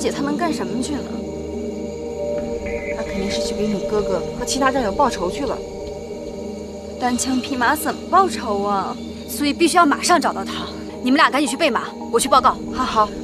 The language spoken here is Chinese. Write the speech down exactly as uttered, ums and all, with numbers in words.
姐她能干什么去呢？ 她肯定是去给你哥哥和其他战友报仇去了。 单枪匹马怎么报仇啊？ 所以必须要马上找到他。你们俩赶紧去备马，我去报告。 好好。